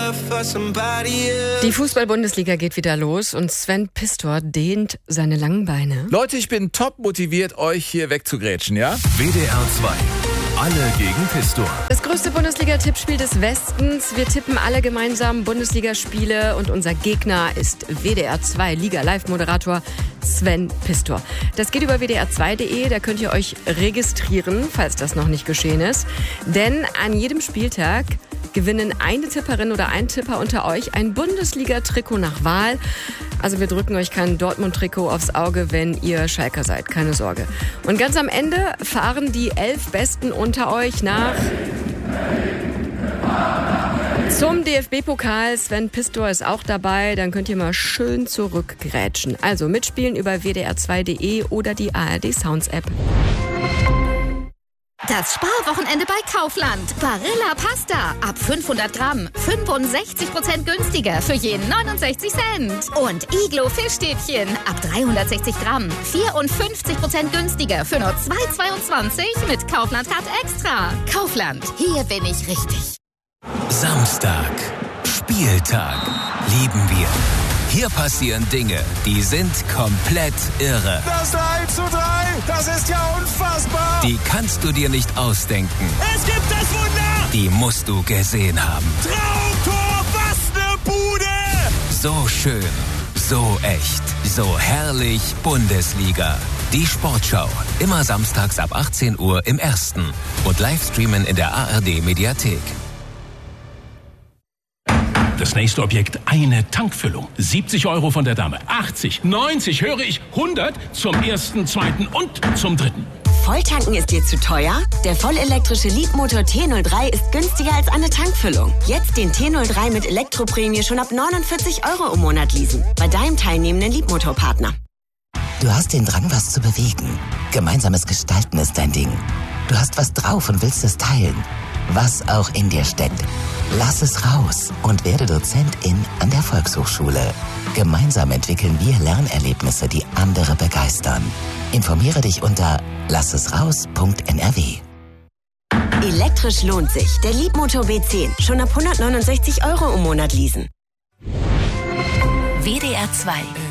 Die Fußball-Bundesliga geht wieder los und Sven Pistor dehnt seine langen Beine. Leute, ich bin top motiviert, euch hier wegzugrätschen, ja? WDR 2. Alle gegen Pistor. Das größte Bundesliga-Tippspiel des Westens. Wir tippen alle gemeinsam Bundesligaspiele und unser Gegner ist WDR 2 Liga-Live-Moderator Sven Pistor. Das geht über wdr2.de, da könnt ihr euch registrieren, falls das noch nicht geschehen ist. Denn an jedem Spieltag gewinnen eine Tipperin oder ein Tipper unter euch ein Bundesliga-Trikot nach Wahl. Also wir drücken euch kein Dortmund-Trikot aufs Auge, wenn ihr Schalker seid, keine Sorge. Und ganz am Ende fahren die 11 Besten unter euch zum DFB-Pokal. Sven Pistor ist auch dabei, dann könnt ihr mal schön zurückgrätschen. Also mitspielen über wdr2.de oder die ARD Sounds App. Das Sparwochenende bei Kaufland. Barilla Pasta. Ab 500 Gramm. 65% günstiger für jeden 69 Cent. Und Iglo Fischstäbchen. Ab 360 Gramm. 54% günstiger für nur 2,22 mit Kaufland-Card Extra. Kaufland. Hier bin ich richtig. Samstag. Spieltag. Lieben wir. Hier passieren Dinge, die sind komplett irre. Das 3:3, das ist ja unfassbar. Die kannst du dir nicht ausdenken. Es gibt das Wunder. Die musst du gesehen haben. Traumtor, was ne Bude. So schön, so echt, so herrlich Bundesliga. Die Sportschau, immer samstags ab 18 Uhr im Ersten und Livestreamen in der ARD Mediathek. Das nächste Objekt, eine Tankfüllung. 70 € von der Dame, 80, 90, höre ich, 100 zum ersten, zweiten und zum dritten. Volltanken ist dir zu teuer? Der vollelektrische Leapmotor T03 ist günstiger als eine Tankfüllung. Jetzt den T03 mit Elektroprämie schon ab 49 € im Monat leasen. Bei deinem teilnehmenden Leapmotor-Partner. Du hast den Drang, was zu bewegen. Gemeinsames Gestalten ist dein Ding. Du hast was drauf und willst es teilen. Was auch in dir steckt. Lass es raus und werde Dozentin an der Volkshochschule. Gemeinsam entwickeln wir Lernerlebnisse, die andere begeistern. Informiere dich unter lassesraus.nrw. Elektrisch lohnt sich. Der Leapmotor B10. Schon ab 169 € im Monat leasen. WDR 2